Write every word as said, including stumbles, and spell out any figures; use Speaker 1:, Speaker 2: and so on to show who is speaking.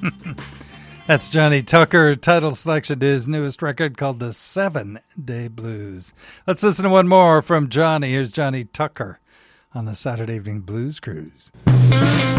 Speaker 1: That's Johnny Tucker. Title selection to his newest record called The Seven Day Blues. Let's listen to one more from Johnny. Here's Johnny Tucker on the Saturday Evening Blues Cruise.